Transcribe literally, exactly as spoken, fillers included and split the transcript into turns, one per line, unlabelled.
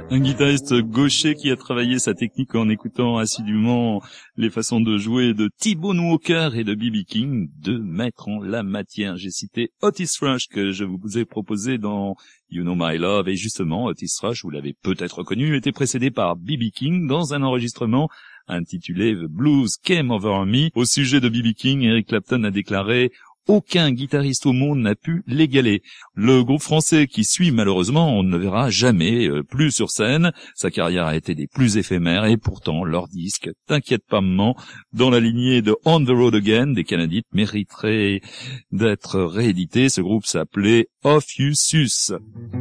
Un guitariste gaucher qui a travaillé sa technique en écoutant assidûment les façons de jouer de T-Bone Walker et de B B King, deux maîtres en la matière. J'ai cité Otis Rush que je vous ai proposé dans You Know My Love, et justement Otis Rush, vous l'avez peut-être reconnu, était précédé par B B King dans un enregistrement intitulé The Blues Came Over Me. Au sujet de B B King, Eric Clapton a déclaré: aucun guitariste au monde n'a pu l'égaler. Le groupe français qui suit, malheureusement, on ne le verra jamais euh, plus sur scène. Sa carrière a été des plus éphémères et pourtant leur disque, T'inquiète pas maman, dans la lignée de On the Road Again des Canadiens, mériterait d'être réédité. Ce groupe s'appelait Off You Sus.